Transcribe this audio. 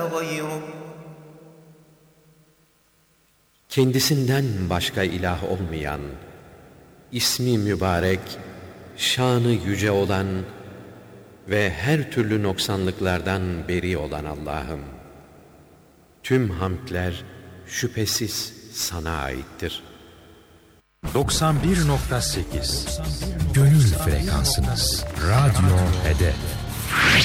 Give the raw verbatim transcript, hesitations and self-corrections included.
غيرك Kendisinden başka ilah olmayan, ismi mübarek, şanı yüce olan ve her türlü noksanlıklardan beri olan Allah'ım, tüm hamdler şüphesiz sana aittir. doksan bir nokta sekiz Gönül frekansınız. Radyo Hedef.